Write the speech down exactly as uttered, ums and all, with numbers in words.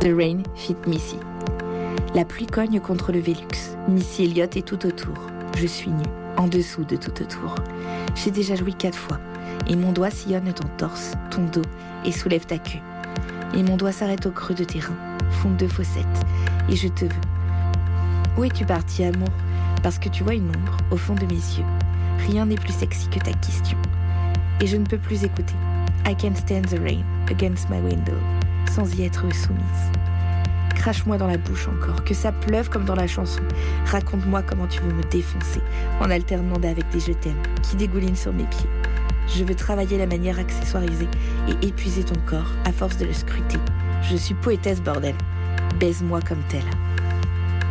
The Rain fit Missy. La pluie cogne contre le Velux. Missy Elliott est tout autour. Je suis nue, en dessous de tout autour. J'ai déjà joui quatre fois. Et mon doigt sillonne ton torse, ton dos, et soulève ta queue. Et mon doigt s'arrête au creux de tes reins, fonde de fossette. Et je te veux. Où es-tu parti, amour? Parce que tu vois une ombre au fond de mes yeux. Rien n'est plus sexy que ta question. Et je ne peux plus écouter. I can't stand the rain against my window, sans y être soumise. Crache-moi dans la bouche encore, que ça pleuve comme dans la chanson. Raconte-moi comment tu veux me défoncer, en alternant avec des je t'aime qui dégoulinent sur mes pieds. Je veux travailler la manière accessoirisée et épuiser ton corps à force de le scruter. Je suis poétesse, bordel. Baise-moi comme telle.